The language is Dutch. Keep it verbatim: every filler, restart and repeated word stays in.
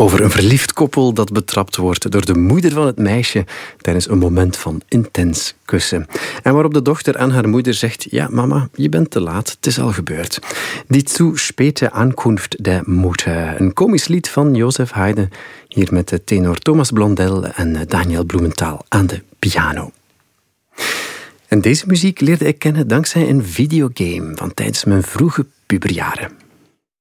Over een verliefd koppel dat betrapt wordt door de moeder van het meisje tijdens een moment van intens kussen. En waarop de dochter aan haar moeder zegt: ja, mama, je bent te laat, het is al gebeurd. Die zu späte Ankunft der Mutter. Een komisch lied van Joseph Haydn, hier met de tenor Thomas Blondel en Daniel Blumenthal aan de piano. En deze muziek leerde ik kennen dankzij een videogame van tijdens mijn vroege puberjaren.